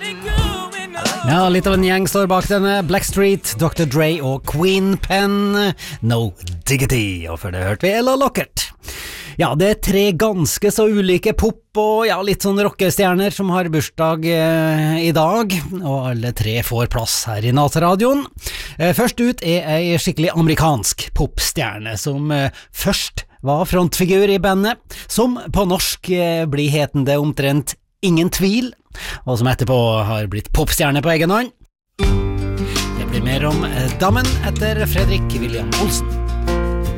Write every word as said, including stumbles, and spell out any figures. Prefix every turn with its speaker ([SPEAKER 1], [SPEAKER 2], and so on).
[SPEAKER 1] Ja, litt av en gjeng står bak denne. Blackstreet, doktor Dre og Queen Pen, No Diggity. Og før det hørte vi Ella Lockert. Ja, det er tre ganske så ulike pop- og ja, litt sånn rockestjerner som har bursdag eh, i dag, og alle tre får plass her i Nateradioen. Eh, først ut er ei skikkelig amerikansk popstjerne som eh, først var frontfigur i bandet, som på norsk eh, blir hetende omtrent Ingen Tvil, og som etterpå har blitt popstjerne på egen hånd. Det blir mer om eh, dammen etter Fredrik William Olsen.